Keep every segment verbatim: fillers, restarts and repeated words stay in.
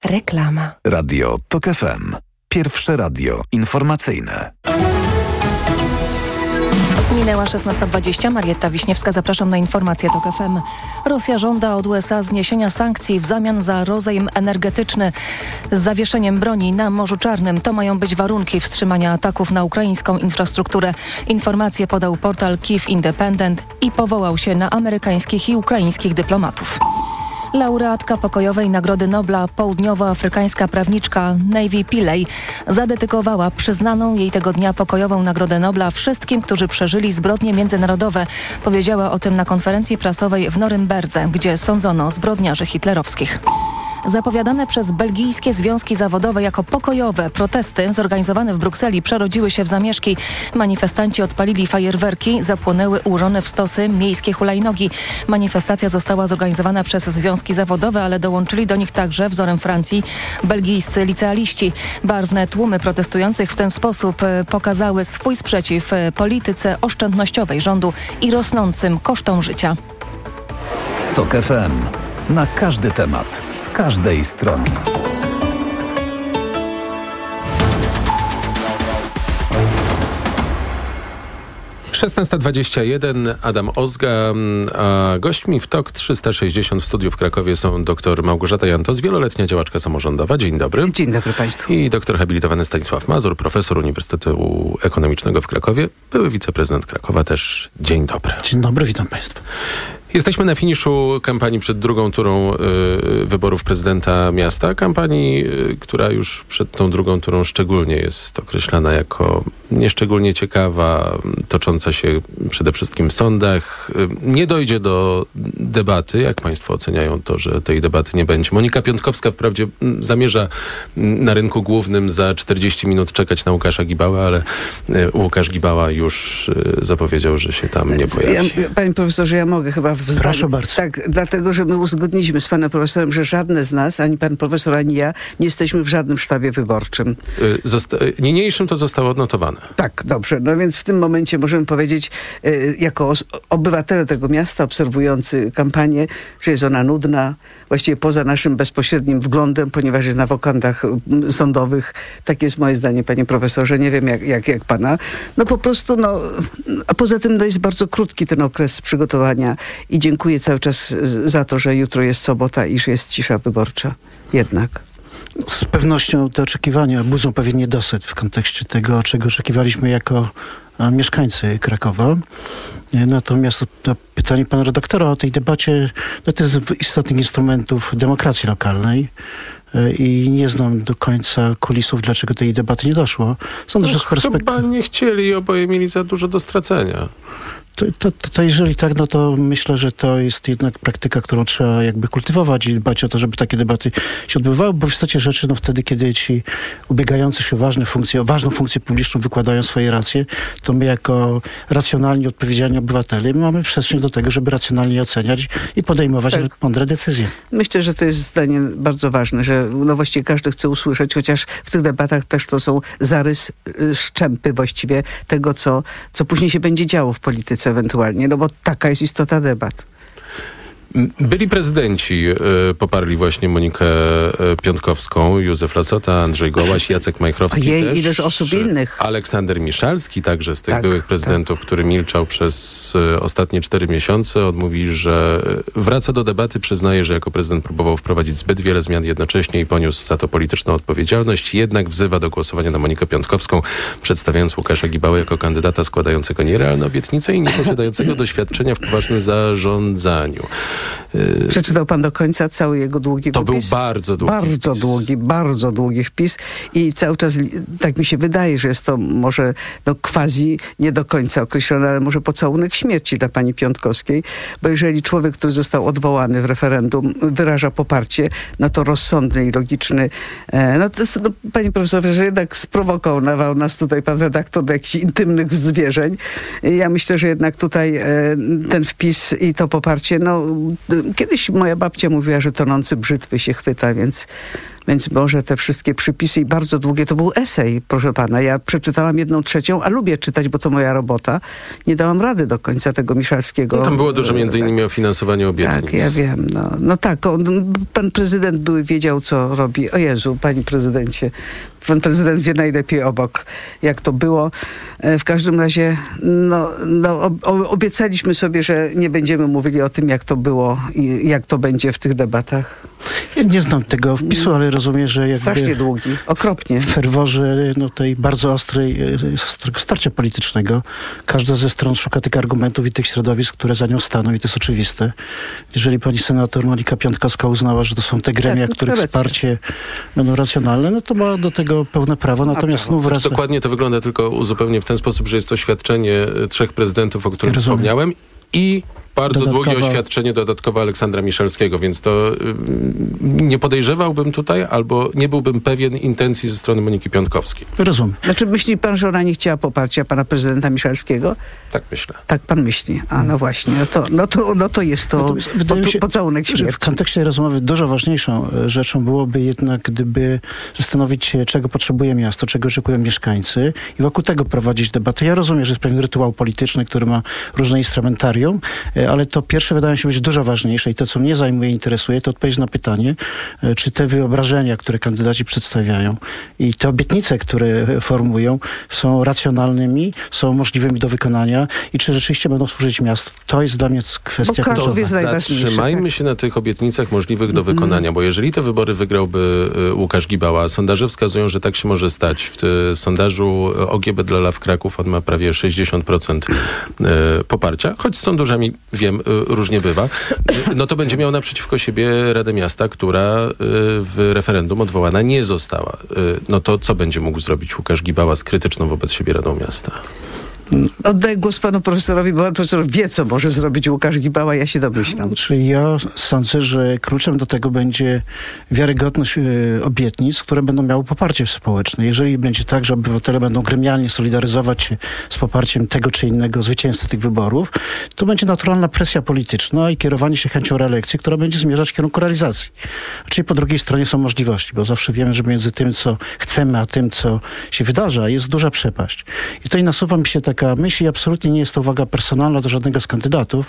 Reklama. Radio TOK F M. Pierwsze radio informacyjne. Minęła szesnasta dwadzieścia. Marietta Wiśniewska, zapraszam na informacje TOK F M. Rosja żąda od U S A zniesienia sankcji w zamian za rozejm energetyczny z zawieszeniem broni na Morzu Czarnym. To mają być warunki wstrzymania ataków na ukraińską infrastrukturę. Informacje podał portal Kyiv Independent i powołał się na amerykańskich i ukraińskich dyplomatów. Laureatka pokojowej Nagrody Nobla, południowoafrykańska prawniczka Navy Pillay zadedykowała przyznaną jej tego dnia pokojową Nagrodę Nobla wszystkim, którzy przeżyli zbrodnie międzynarodowe. Powiedziała o tym na konferencji prasowej w Norymberdze, gdzie sądzono zbrodniarzy hitlerowskich. Zapowiadane przez belgijskie związki zawodowe jako pokojowe protesty zorganizowane w Brukseli przerodziły się w zamieszki. Manifestanci odpalili fajerwerki, zapłonęły ułożone w stosy miejskie hulajnogi. Manifestacja została zorganizowana przez związki zawodowe, ale dołączyli do nich także, wzorem Francji, belgijscy licealiści. Barwne tłumy protestujących w ten sposób pokazały swój sprzeciw polityce oszczędnościowej rządu i rosnącym kosztom życia. TOK F M. Na każdy temat, z każdej strony. szesnasta dwadzieścia jeden, Adam Ozga, a gośćmi w TOK trzysta sześćdziesiąt w studiu w Krakowie są dr Małgorzata Jantos, wieloletnia działaczka samorządowa. Dzień dobry. Dzień dobry Państwu. I doktor habilitowany Stanisław Mazur, profesor Uniwersytetu Ekonomicznego w Krakowie, były wiceprezydent Krakowa też. Dzień dobry. Dzień dobry, witam Państwa. Jesteśmy na finiszu kampanii przed drugą turą y, wyborów prezydenta miasta. Kampanii, y, która już przed tą drugą turą szczególnie jest określana jako nieszczególnie ciekawa, tocząca się przede wszystkim w sądach. Y, nie dojdzie do debaty. Jak Państwo oceniają to, że tej debaty nie będzie? Monika Piątkowska wprawdzie y, zamierza y, na rynku głównym za czterdzieści minut czekać na Łukasza Gibałę, ale y, Łukasz Gibała już y, zapowiedział, że się tam nie pojawi. Ja, panie profesorze, ja mogę chyba w Proszę zdaniu. bardzo. Tak, dlatego, że my uzgodniliśmy z panem profesorem, że żadne z nas, ani pan profesor, ani ja, nie jesteśmy w żadnym sztabie wyborczym. Y, zosta- niniejszym to zostało odnotowane. Tak, dobrze. No więc w tym momencie możemy powiedzieć, y, jako os- obywatele tego miasta, obserwujący kampanię, że jest ona nudna, właściwie poza naszym bezpośrednim wglądem, ponieważ jest na wokantach y, sądowych. Takie jest moje zdanie, panie profesorze. Nie wiem, jak, jak, jak pana. No po prostu, no, a poza tym no, jest bardzo krótki ten okres przygotowania i dziękuję cały czas za to, że jutro jest sobota i że jest cisza wyborcza. Jednak. Z pewnością te oczekiwania budzą pewien niedosyt w kontekście tego, czego oczekiwaliśmy jako a, mieszkańcy Krakowa. E, Natomiast to pytanie pana redaktora o tej debacie, no to jest z istotnych instrumentów demokracji lokalnej. E, I nie znam do końca kulisów, dlaczego tej debaty nie doszło. Sądzę, że z perspektywy... Chyba nie chcieli, oboje mieli za dużo do stracenia. To, to, to, to jeżeli tak, no to myślę, że to jest jednak praktyka, którą trzeba jakby kultywować i dbać o to, żeby takie debaty się odbywały, bo w istocie rzeczy, no wtedy, kiedy ci ubiegający się o ważne funkcje, o ważną funkcję publiczną wykładają swoje racje, to my jako racjonalni, odpowiedzialni obywatele mamy przestrzeń do tego, żeby racjonalnie oceniać i podejmować Tak. mądre decyzje. Myślę, że to jest zdanie bardzo ważne, że no właściwie każdy chce usłyszeć, chociaż w tych debatach też to są zarys, y, szczępy właściwie tego, co, co później się będzie działo w polityce ewentualnie, no bo taka jest istota debat. Byli prezydenci y, poparli właśnie Monikę y, Piątkowską, Józef Lassota, Andrzej Gołaś, Jacek Majchrowski Ojej, też. ileż osób innych. Aleksander Miszalski także z tych Tak, byłych prezydentów, który milczał przez y, ostatnie cztery miesiące. On mówi, że wraca do debaty, przyznaje, że jako prezydent próbował wprowadzić zbyt wiele zmian jednocześnie i poniósł za to polityczną odpowiedzialność. Jednak wzywa do głosowania na Monikę Piątkowską, przedstawiając Łukasza Gibałę jako kandydata składającego nierealne obietnice i nie posiadającego doświadczenia w poważnym zarządzaniu. Przeczytał pan do końca cały jego długi To wypis? był bardzo długi Bardzo wpis. długi, bardzo długi wpis i cały czas li- tak mi się wydaje, że jest to może no quasi nie do końca określone, ale może pocałunek śmierci dla pani Piątkowskiej, bo jeżeli człowiek, który został odwołany w referendum, wyraża poparcie, no to rozsądny i logiczny, e, no to jest, no, panie profesorze, że jednak sprowokował nas tutaj pan redaktor do jakichś intymnych zwierzeń. Ja myślę, że jednak tutaj e, ten wpis i to poparcie, no kiedyś moja babcia mówiła, że tonący brzytwy się chwyta, więc Więc może te wszystkie przypisy i bardzo długie, to był esej, proszę pana. Ja przeczytałam jedną trzecią, a lubię czytać, bo to moja robota. Nie dałam rady do końca tego Miszalskiego. No, tam było dużo między innymi tak. o finansowaniu obietnic. Tak, ja wiem. No, no tak, on, pan prezydent był, wiedział, co robi. O Jezu, panie prezydencie. Pan prezydent wie najlepiej obok, jak to było. W każdym razie no, no, obiecaliśmy sobie, że nie będziemy mówili o tym, jak to było i jak to będzie w tych debatach. Ja nie znam tego wpisu, ale rozumiem, że jakby strasznie długi, okropnie. W ferworze no, tej bardzo ostrej ostrego starcia politycznego każda ze stron szuka tych argumentów i tych środowisk, które za nią staną i to jest oczywiste. Jeżeli pani senator Monika Piontkowska uznała, że to są te gremia, tak, no, których wsparcie będą racjonalne, no to ma do tego pełne prawo. Natomiast znów wraca... Dokładnie to wygląda, tylko uzupełnię w ten sposób, że jest to świadczenie trzech prezydentów, o którym ja wspomniałem i bardzo Dodatkowo... długie oświadczenie dodatkowe Aleksandra Miszalskiego, więc to y, nie podejrzewałbym tutaj, albo nie byłbym pewien intencji ze strony Moniki Piontkowskiej. Rozumiem. Znaczy myśli pan, że ona nie chciała poparcia pana prezydenta Miszalskiego? Tak myślę. Tak pan myśli. A no właśnie, no to, no to, no to jest to Natomiast wydaje po, mi się, pocałunek śmierci. Że w kontekście rozmowy dużo ważniejszą rzeczą byłoby jednak, gdyby zastanowić się, czego potrzebuje miasto, czego oczekują mieszkańcy i wokół tego prowadzić debatę. Ja rozumiem, że jest pewien rytuał polityczny, który ma różne instrumentarium, ale to pierwsze wydaje się być dużo ważniejsze i to, co mnie zajmuje, interesuje, to odpowiedź na pytanie, czy te wyobrażenia, które kandydaci przedstawiają i te obietnice, które formują, są racjonalnymi, są możliwymi do wykonania i czy rzeczywiście będą służyć miastu. To jest dla mnie kwestia... Bo Kraków jest zatrzymajmy tak. się na tych obietnicach możliwych do wykonania, bo jeżeli te wybory wygrałby Łukasz Gibała, sondaże wskazują, że tak się może stać. W tym sondażu O G B dla Law Kraków on ma prawie sześćdziesiąt procent poparcia, choć z sondażami wiem, różnie bywa, no to będzie miał naprzeciwko siebie Radę Miasta, która w referendum odwołana nie została. No to co będzie mógł zrobić Łukasz Gibała z krytyczną wobec siebie Radą Miasta? Oddaję głos panu profesorowi, bo pan profesor wie, co może zrobić Łukasz Gibała, ja się domyślam. Czyli ja sądzę, że kluczem do tego będzie wiarygodność y, obietnic, które będą miały poparcie społeczne. Jeżeli będzie tak, że obywatele będą gremialnie solidaryzować się z poparciem tego czy innego zwycięzcy tych wyborów, to będzie naturalna presja polityczna i kierowanie się chęcią reelekcji, która będzie zmierzać w kierunku realizacji. Czyli po drugiej stronie są możliwości, bo zawsze wiemy, że między tym, co chcemy, a tym, co się wydarza, jest duża przepaść. I tutaj nasuwa mi się taka myśl i absolutnie nie jest to uwaga personalna do żadnego z kandydatów.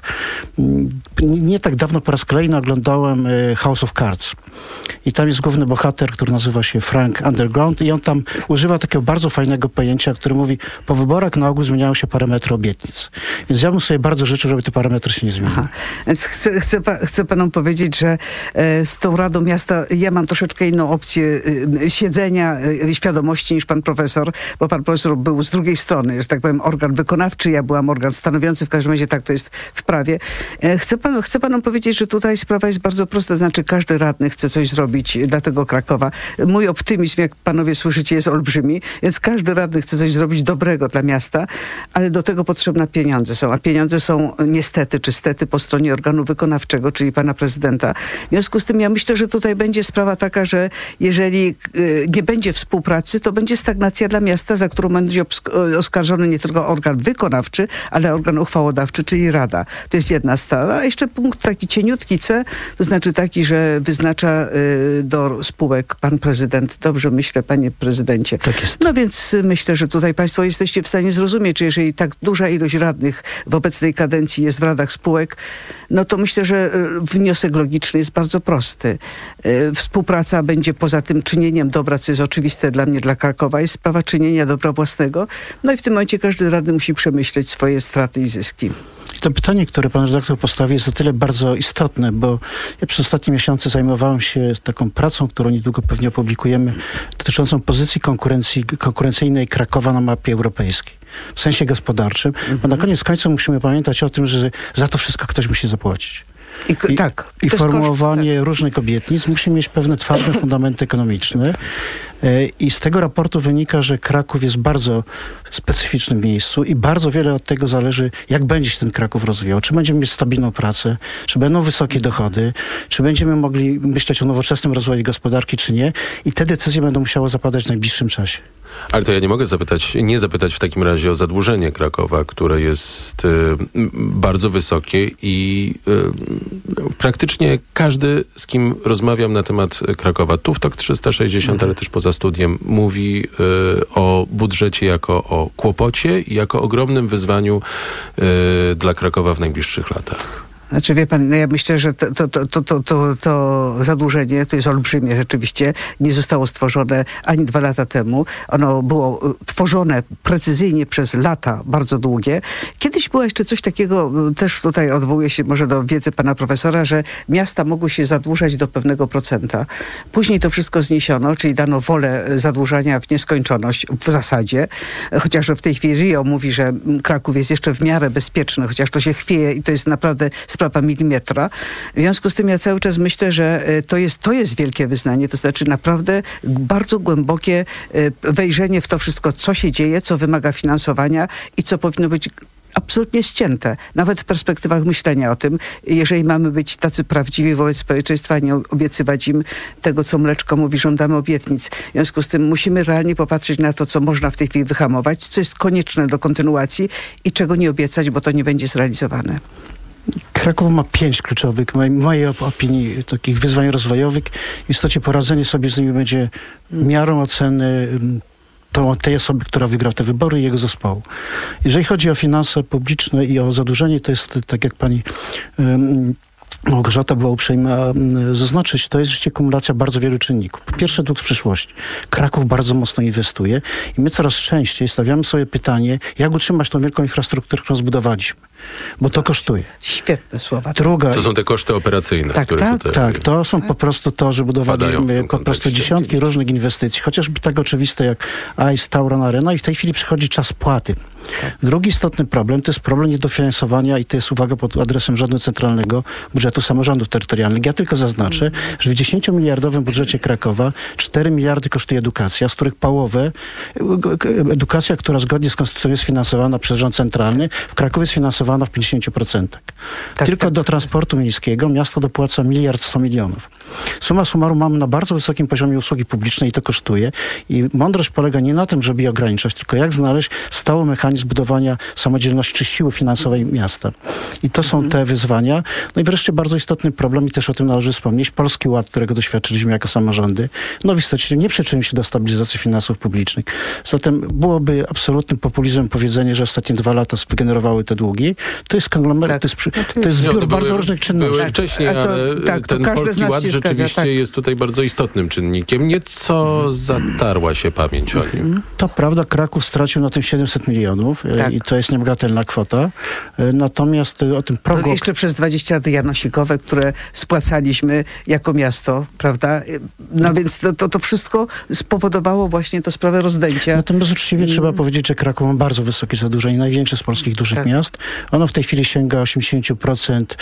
Nie, nie tak dawno po raz kolejny oglądałem House of Cards. I tam jest główny bohater, który nazywa się Frank Underground i on tam używa takiego bardzo fajnego pojęcia, który mówi, po wyborach na ogół zmieniają się parametry obietnic. Więc ja bym sobie bardzo życzył, żeby te parametry się nie zmieniły. Aha. Więc chcę, chcę, chcę panom powiedzieć, że e, z tą Radą Miasta ja mam troszeczkę inną opcję e, siedzenia, e, świadomości niż pan profesor, bo pan profesor był z drugiej strony, że tak powiem, organ wykonawczy, ja byłam organ stanowiący, w każdym razie tak to jest w prawie. E, chcę, pan, chcę panom powiedzieć, że tutaj sprawa jest bardzo prosta, znaczy każdy radny chce coś zrobić dla tego Krakowa. Mój optymizm, jak panowie słyszycie, jest olbrzymi, więc każdy radny chce coś zrobić dobrego dla miasta, ale do tego potrzebne pieniądze są, a pieniądze są niestety, czy stety po stronie organu wykonawczego, czyli pana prezydenta. W związku z tym ja myślę, że tutaj będzie sprawa taka, że jeżeli y, nie będzie współpracy, to będzie stagnacja dla miasta, za którą będzie oskarżony nie tylko organ wykonawczy, ale organ uchwałodawczy, czyli Rada. To jest jedna strona. A jeszcze punkt taki cieniutki C, to znaczy taki, że wyznacza y, do spółek pan prezydent. Dobrze myślę, panie prezydencie. Tak jest. No więc myślę, że tutaj państwo jesteście w stanie zrozumieć, że jeżeli tak duża ilość radnych w obecnej kadencji jest w radach spółek, no to myślę, że wniosek logiczny jest bardzo prosty. Y, współpraca będzie poza tym czynieniem dobra, co jest oczywiste dla mnie, dla Krakowa, jest sprawa czynienia dobra własnego. No i w tym momencie każdy radny musi przemyśleć swoje straty i zyski. I to pytanie, które pan redaktor postawił, jest o tyle bardzo istotne, bo ja przez ostatnie miesiące zajmowałem się taką pracą, którą niedługo pewnie opublikujemy, dotyczącą pozycji konkurencji, konkurencyjnej Krakowa na mapie europejskiej. W sensie gospodarczym, mm-hmm. bo na koniec końców musimy pamiętać o tym, że za to wszystko ktoś musi zapłacić. I, I, tak, i formułowanie koszt, tak. różnych obietnic musi mieć pewne twarde fundamenty ekonomiczne. I z tego raportu wynika, że Kraków jest bardzo specyficznym miejscu i bardzo wiele od tego zależy, jak będzie się ten Kraków rozwijał. Czy będziemy mieć stabilną pracę, czy będą wysokie dochody, czy będziemy mogli myśleć o nowoczesnym rozwoju gospodarki, czy nie. I te decyzje będą musiały zapadać w najbliższym czasie. Ale to ja nie mogę zapytać, nie zapytać w takim razie o zadłużenie Krakowa, które jest y, bardzo wysokie i y, praktycznie każdy, z kim rozmawiam na temat Krakowa, tu w TOK trzysta sześćdziesiąt, ale też poza studiem, mówi y, o budżecie jako o kłopocie i jako ogromnym wyzwaniu y, dla Krakowa w najbliższych latach. Znaczy, wie pan, no ja myślę, że to, to, to, to, to, to zadłużenie to jest olbrzymie rzeczywiście. Nie zostało stworzone ani dwa lata temu. Ono było tworzone precyzyjnie przez lata bardzo długie. Kiedyś było jeszcze coś takiego, też tutaj odwołuję się może do wiedzy pana profesora, że miasta mogły się zadłużać do pewnego procenta. Później to wszystko zniesiono, czyli dano wolę zadłużania w nieskończoność w zasadzie. Chociaż w tej chwili Rio mówi, że Kraków jest jeszcze w miarę bezpieczny, chociaż to się chwieje i to jest naprawdę sprawa milimetra. W związku z tym ja cały czas myślę, że to jest, to jest wielkie wyznanie, to znaczy naprawdę bardzo głębokie wejrzenie w to wszystko, co się dzieje, co wymaga finansowania i co powinno być absolutnie ścięte, nawet w perspektywach myślenia o tym, jeżeli mamy być tacy prawdziwi wobec społeczeństwa, a nie obiecywać im tego, co Mleczko mówi, żądamy obietnic. W związku z tym musimy realnie popatrzeć na to, co można w tej chwili wyhamować, co jest konieczne do kontynuacji i czego nie obiecać, bo to nie będzie zrealizowane. Kraków ma pięć kluczowych, w mojej opinii, takich wyzwań rozwojowych. W istocie poradzenie sobie z nimi będzie miarą oceny to, tej osoby, która wygrała te wybory i jego zespołu. Jeżeli chodzi o finanse publiczne i o zadłużenie, to jest, tak jak pani um, Małgorzata była uprzejma zaznaczyć, to jest rzeczywiście kumulacja bardzo wielu czynników. Po pierwsze, dług z przyszłości. Kraków bardzo mocno inwestuje i my coraz częściej stawiamy sobie pytanie, jak utrzymać tą wielką infrastrukturę, którą zbudowaliśmy. Bo to kosztuje. Świetne słowa. Druga, to są te koszty operacyjne. Tak, które tak, tutaj tak, to są po prostu to, że budowaliśmy po prostu dziesiątki różnych inwestycji, chociażby tak oczywiste jak A I S, Tauron Arena i w tej chwili przychodzi czas płaty. Tak. Drugi istotny problem to jest problem niedofinansowania i to jest uwaga pod adresem Rządu Centralnego Budżetu Samorządów Terytorialnych. Ja tylko zaznaczę, mm. że w dziesięciomiliardowym budżecie Krakowa cztery miliardy kosztuje edukacja, z których połowę edukacja, która zgodnie z konstytucją jest finansowana przez rząd centralny, w Krakowie jest finansowana w pięćdziesięciu procentach. Tak, tylko tak, do transportu miejskiego miasto dopłaca miliard sto milionów. Summa summarum mamy na bardzo wysokim poziomie usługi publicznej i to kosztuje. I mądrość polega nie na tym, żeby je ograniczać, tylko jak znaleźć stały mechanizm budowania samodzielności czy siły finansowej miasta. I to są te wyzwania. No i wreszcie bardzo istotny problem, i też o tym należy wspomnieć, Polski Ład, którego doświadczyliśmy jako samorządy, no w istocie nie przyczynił się do stabilizacji finansów publicznych. Zatem byłoby absolutnym populizmem powiedzenie, że ostatnie dwa lata wygenerowały te długi. To jest konglomerat, tak. to, jest, to jest zbiór no, bardzo były, różnych czynności. Były wcześniej, ale to, tak, ten Polski Ład rzeczywiście zgadza, tak. jest tutaj bardzo istotnym czynnikiem. Nieco zatarła się pamięć o nim. To prawda, Kraków stracił na tym siedemset milionów. Tak. I to jest niebagatelna kwota. Natomiast o tym progu... To jeszcze przez dwadzieścia lat janosikowe, które spłacaliśmy jako miasto, prawda? No więc to, to, to wszystko spowodowało właśnie to sprawę rozdęcia. Natomiast uczciwie I... trzeba powiedzieć, że Kraków ma bardzo wysokie zadłużenie, największe z polskich dużych tak. miast. Ono w tej chwili sięga osiemdziesiąt procent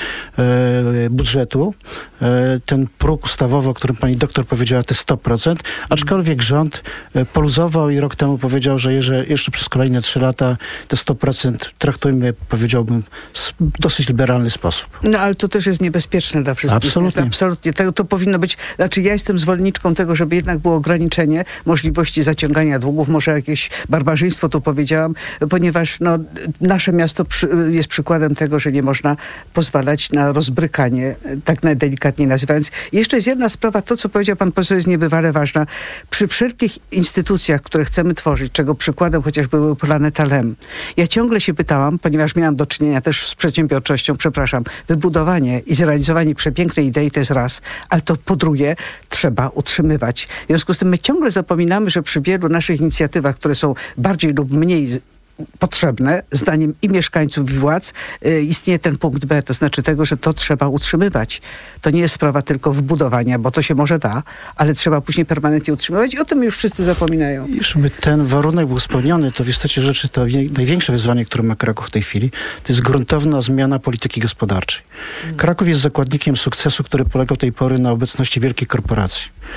budżetu. Ten próg ustawowy, o którym pani doktor powiedziała, to sto procent. Aczkolwiek rząd poluzował i rok temu powiedział, że jeszcze przez kolejne trzy lata te sto procent traktujmy, powiedziałbym, w dosyć liberalny sposób. No ale to też jest niebezpieczne dla wszystkich. Absolutnie. Absolutnie. To, to powinno być, znaczy ja jestem zwolenniczką tego, żeby jednak było ograniczenie możliwości zaciągania długów. Może jakieś barbarzyństwo tu powiedziałam, ponieważ no, nasze miasto przy, jest przykładem tego, że nie można pozwalać na rozbrykanie, tak najdelikatniej nazywając. I jeszcze jest jedna sprawa, to co powiedział pan profesor jest niebywale ważna. Przy wszelkich instytucjach, które chcemy tworzyć, czego przykładem chociażby były Planeta Lem. Ja ciągle się pytałam, ponieważ miałam do czynienia też z przedsiębiorczością, przepraszam, wybudowanie i zrealizowanie przepięknej idei to jest raz, ale to po drugie trzeba utrzymywać. W związku z tym my ciągle zapominamy, że przy wielu naszych inicjatywach, które są bardziej lub mniej potrzebne, zdaniem i mieszkańców, i władz, y, istnieje ten punkt B, to znaczy tego, że to trzeba utrzymywać. To nie jest sprawa tylko wbudowania, bo to się może da, ale trzeba później permanentnie utrzymywać i o tym już wszyscy zapominają. I żeby ten warunek był spełniony, to w istocie rzeczy to największe wyzwanie, które ma Kraków w tej chwili, to jest gruntowna zmiana polityki gospodarczej. Hmm. Kraków jest zakładnikiem sukcesu, który polegał do tej pory na obecności wielkich korporacji.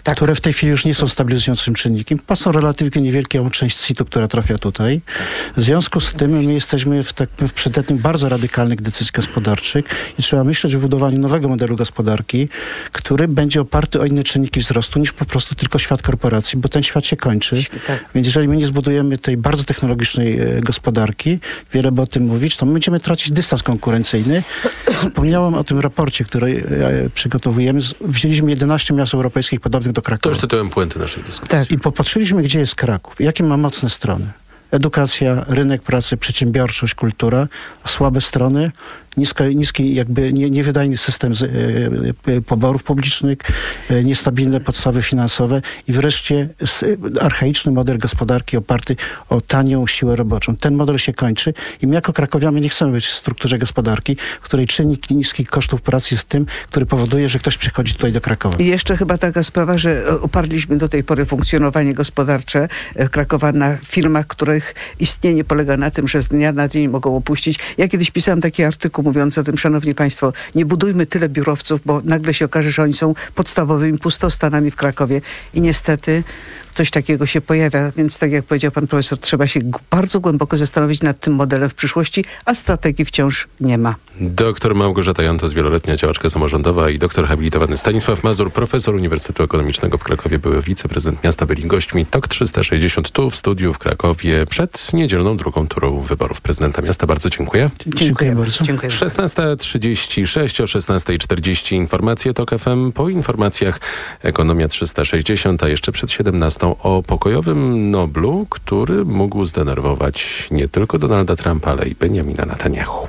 Tak. które w tej chwili już nie są stabilizującym czynnikiem. Pasą relatywnie niewielką część C I T-u, która trafia tutaj. W związku z tym my jesteśmy w, tak, w przededniu bardzo radykalnych decyzji gospodarczych i trzeba myśleć o budowaniu nowego modelu gospodarki, który będzie oparty o inne czynniki wzrostu niż po prostu tylko świat korporacji, bo ten świat się kończy. Tak. Więc jeżeli my nie zbudujemy tej bardzo technologicznej e, gospodarki, wiele by o tym mówić, to my będziemy tracić dystans konkurencyjny. Wspomniałem o tym raporcie, który e, przygotowujemy. Wzięliśmy jedenaście miast europejskich podobnych do Krakowa. To już tytułem puenty naszej dyskusji. Tak. I popatrzyliśmy, gdzie jest Kraków, jakie ma mocne strony. Edukacja, rynek pracy, przedsiębiorczość, kultura, a słabe strony, niska, niski jakby nie, niewydajny system z, e, e, poborów publicznych, e, niestabilne podstawy finansowe i wreszcie s, archaiczny model gospodarki oparty o tanią siłę roboczą. Ten model się kończy i my jako krakowianie nie chcemy być w strukturze gospodarki, w której czynnik niskich kosztów pracy jest tym, który powoduje, że ktoś przychodzi tutaj do Krakowa. I jeszcze chyba taka sprawa, że oparliśmy do tej pory funkcjonowanie gospodarcze Krakowa na firmach, których istnienie polega na tym, że z dnia na dzień mogą opuścić. Ja kiedyś pisałam taki artykuł mówiąc o tym, szanowni państwo, nie budujmy tyle biurowców, bo nagle się okaże, że oni są podstawowymi pustostanami w Krakowie i niestety coś takiego się pojawia, więc tak jak powiedział pan profesor, trzeba się g- bardzo głęboko zastanowić nad tym modelem w przyszłości, a strategii wciąż nie ma. Doktor Małgorzata Jantos, wieloletnia działaczka samorządowa i doktor habilitowany Stanisław Mazur, profesor Uniwersytetu Ekonomicznego w Krakowie, były wiceprezydent miasta, byli gośćmi T O K trzysta sześćdziesiąt tu w studiu w Krakowie przed niedzielną drugą turą wyborów prezydenta miasta. Bardzo dziękuję. Dziękuję bardzo. Dziękuję. szesnasta trzydzieści sześć, o szesnasta czterdzieści informacje T O K F M. Po informacjach Ekonomia trzysta sześćdziesiąt, a jeszcze przed siedemnastą o pokojowym Noblu, który mógł zdenerwować nie tylko Donalda Trumpa, ale i Benjamina Netanyahu.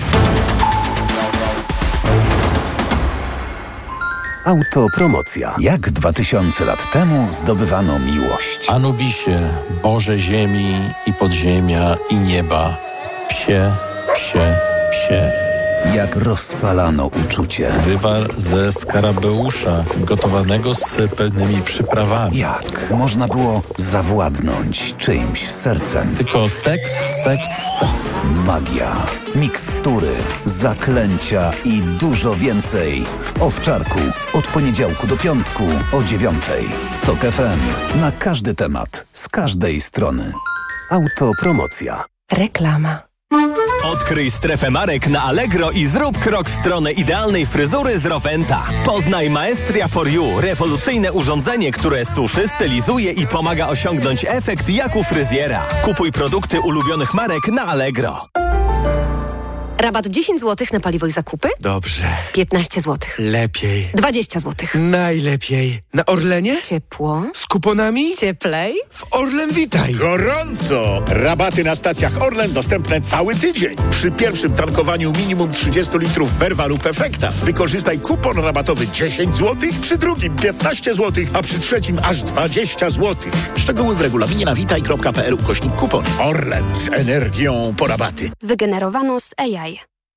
Autopromocja. Jak dwa tysiące lat temu zdobywano miłość? Anubisie, Boże ziemi i podziemia i nieba, psie, psie, psie. Jak rozpalano uczucie? Wywar ze skarabeusza, gotowanego z pełnymi przyprawami. Jak można było zawładnąć czyimś sercem? Tylko seks, seks, seks. Magia, mikstury, zaklęcia i dużo więcej w Owczarku. Od poniedziałku do piątku o dziewiątej. T O K F M. Na każdy temat, z każdej strony. Autopromocja. Reklama. Odkryj strefę marek na Allegro i zrób krok w stronę idealnej fryzury z Rowenta. Poznaj Maestria for You, rewolucyjne urządzenie, które suszy, stylizuje i pomaga osiągnąć efekt jak u fryzjera. Kupuj produkty ulubionych marek na Allegro. Rabat dziesięć złotych na paliwo i zakupy? Dobrze. piętnaście złotych. Lepiej. dwadzieścia złotych. Najlepiej. Na Orlenie? Ciepło. Z kuponami? Cieplej. W Orlen Witaj. Gorąco! Rabaty na stacjach Orlen dostępne cały tydzień. Przy pierwszym tankowaniu minimum trzydzieści litrów Verva lub Efekta wykorzystaj kupon rabatowy dziesięć złotych, przy drugim piętnaście złotych, a przy trzecim aż dwadzieścia złotych. Szczegóły w regulaminie na witaj kropka p l ukośnik kupon. Orlen z energią po rabaty. Wygenerowano z A I.